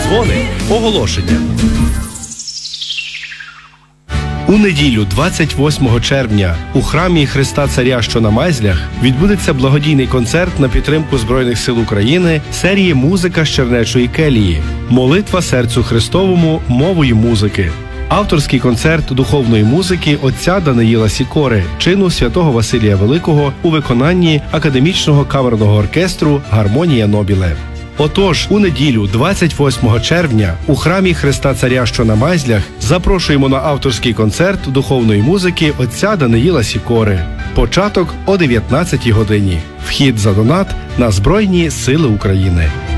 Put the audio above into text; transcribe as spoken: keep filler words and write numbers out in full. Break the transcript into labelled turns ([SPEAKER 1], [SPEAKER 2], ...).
[SPEAKER 1] Дзвони. Оголошення. У неділю, двадцять восьмого червня, у храмі Христа Царя, що на Майзлях, відбудеться благодійний концерт на підтримку Збройних сил України серії «Музика з Чернечої келії. Молитва серцю Христовому мовою музики». Авторський концерт духовної музики отця Даниїла Сікори, чину святого Василія Великого у виконанні академічного камерного оркестру «Гармонія Нобіле». Отож, у неділю, двадцять восьмого червня, у храмі Христа Царя, що на Майзлях, запрошуємо на авторський концерт духовної музики отця Даниїла Сікори. Початок о дев'ятнадцятій годині. Вхід за донат на Збройні сили України.